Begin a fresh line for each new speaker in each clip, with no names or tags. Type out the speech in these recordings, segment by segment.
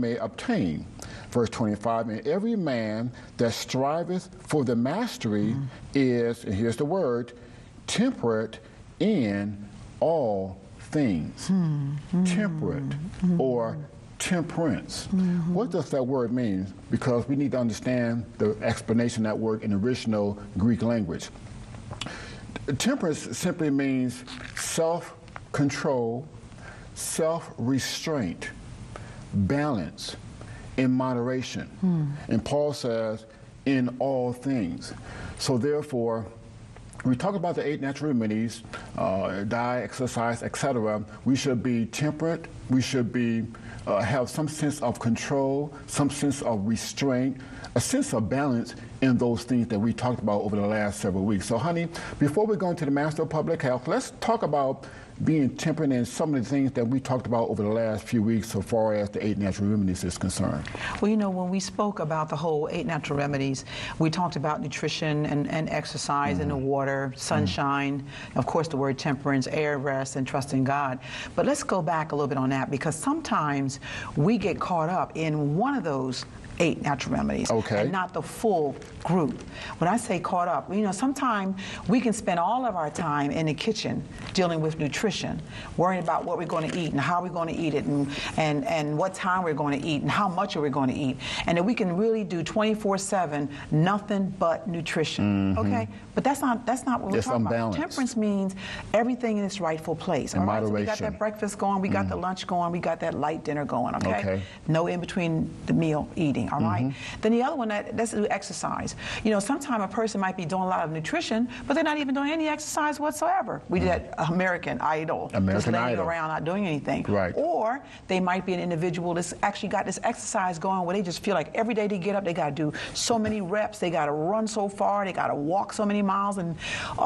may obtain. Verse 25, and every man that striveth for the mastery is, and here's the word, temperate in all things. Temperate or temperance. What does that word mean? Because we need to understand the explanation of that word in the original Greek language. Temperance simply means self-control, self-restraint, balance, in moderation. And Paul says, in all things. So therefore, when we talk about the 8 natural remedies, diet, exercise, etc., we should be temperate, we should be have some sense of control, some sense of restraint, a sense of balance in those things that we talked about over the last several weeks. So honey, before we go into the Master of Public Health, let's talk about being temperate in some of the things that we talked about over the last few weeks so far as the 8 natural remedies is concerned.
Well, you know, when we spoke about the whole 8 natural remedies, we talked about nutrition and exercise and the water, sunshine, of course the word temperance, air, rest, and trust in God. But let's go back a little bit on that, because sometimes we get caught up in one of those 8 natural remedies, and not the full group. When I say caught up, you know, sometimes we can spend all of our time in the kitchen dealing with nutrition, worrying about what we're going to eat and how we're going to eat it, and what time we're going to eat and how much are we going to eat, and that we can really do 24/7 nothing but nutrition. Okay, but that's not what we're talking about. Temperance means everything in its rightful place.
And moderation.
So we got that breakfast going, we got the lunch going, we got that light dinner going. Okay, no in between the meal eating. All right. Then the other one, that's exercise. You know, sometimes a person might be doing a lot of nutrition, but they're not even doing any exercise whatsoever. We did that American Idol, just laying around not doing anything.
Right.
Or they might be an individual that's actually got this exercise going where they just feel like every day they get up, they got to do so many reps, they got to run so far, they got to walk so many miles, and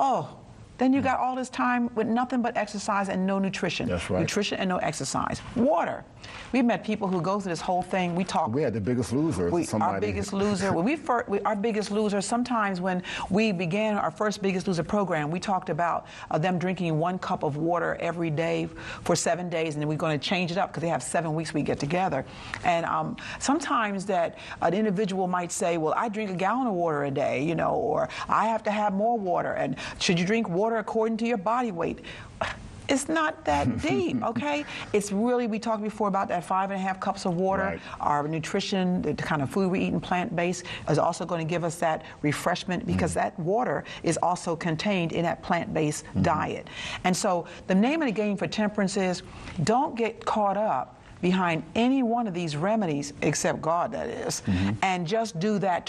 then you got all this time with nothing but exercise and no nutrition.
That's right.
Nutrition and no exercise. Water. We've met people who go through this whole thing. We talk.
We had the Biggest Loser.
Our Biggest Loser. Our Biggest Loser. Sometimes when we began our first Biggest Loser program, we talked about them drinking 1 cup of water every day for 7 days, and then we're going to change it up because they have 7 weeks we get together. And sometimes that an individual might say, "Well, I drink a gallon of water a day," you know, or "I have to have more water." And should you drink water according to your body weight? It's not that deep, okay? It's really, we talked before about that 5.5 cups of water.
Right.
Our nutrition, the kind of food we eat and plant-based, is also going to give us that refreshment, because that water is also contained in that plant-based diet. And so the name of the game for temperance is, don't get caught up behind any one of these remedies, except God, that is, and just do that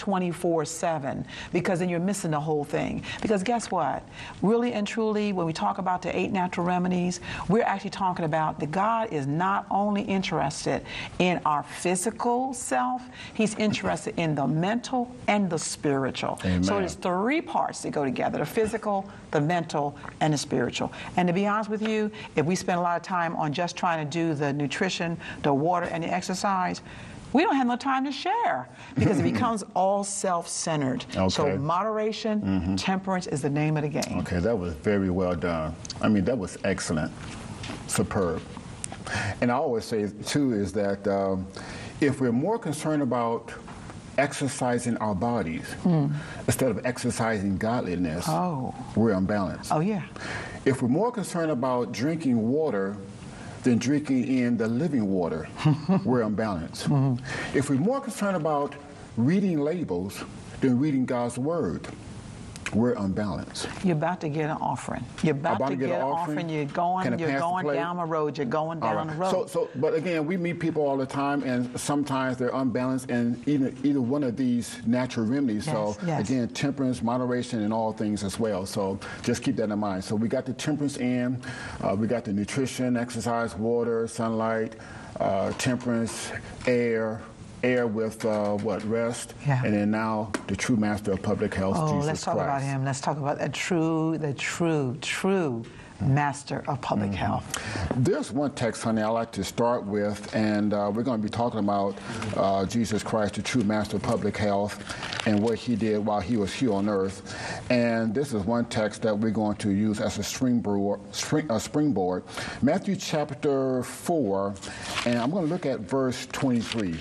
24/7, because then you're missing the whole thing. Because guess what? Really and truly, when we talk about the 8 natural remedies, we're actually talking about that God is not only interested in our physical self, He's interested in the mental and the spiritual.
Amen.
So there's 3 parts that go together: the physical, the mental, and the spiritual. And to be honest with you, if we spend a lot of time on just trying to do the nutrition, the water, and the exercise, we don't have no time to share, because it becomes all self-centered. So moderation, temperance is the name of the game.
Okay, that was very well done. I mean, that was excellent. Superb. And I always say, too, is that if we're more concerned about exercising our bodies instead of exercising godliness, we're unbalanced.
Oh, yeah.
If we're more concerned about drinking water than drinking in the living water, we're unbalanced. If we're more concerned about reading labels than reading God's Word, we're unbalanced.
You're about to get an offering. You're about to get an offering. You're going down the road. You're going down the road.
But again, we meet people all the time, and sometimes they're unbalanced in either one of these natural remedies. Again, temperance, moderation, and all things as well. So just keep that in mind. So we got the temperance in, we got the nutrition, exercise, water, sunlight, temperance, air with rest, and then now the true Master of Public Health, Jesus Christ.
Let's talk about Him. Let's talk about the true Master of Public Health.
There's one text, honey, I like to start with, and we're going to be talking about Jesus Christ, the true Master of Public Health, and what He did while He was here on earth. And this is one text that we're going to use as a springboard. Matthew chapter 4, and I'm going to look at verse 23.